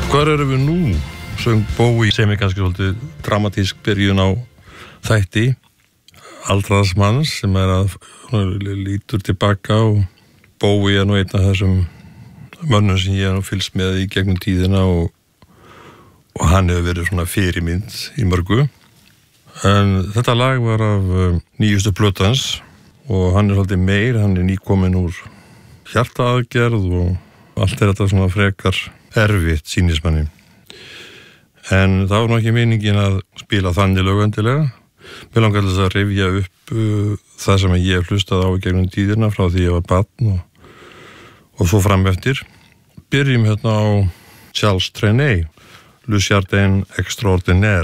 Hvar erum við nú? Söng Bowie sem kannski svolítið dramatísk byrjun á þætti aldraðs manns sem að lítur tilbaka og Bowie nú einn af þessum mönnum sem ég nú fylgst með í gegnum tíðina og hann hefur verið svona fyrirmynd í mörgu. En þetta lag var af nýjustu plötu hans og hann svolítið meir, hann nýkominn úr hjartaaðgerð og allt þetta svona frekar erfitt sýnist manni. En það var nú ekki meiningin að spila þannig lög endilega. Mér langar þess að rifja upp það sem ég hlustaði á í gegnum tíðina frá því ég var barn og svo fram eftir. Byrjum hérna á Charles Trenet, Le Jardin Extraordinaire.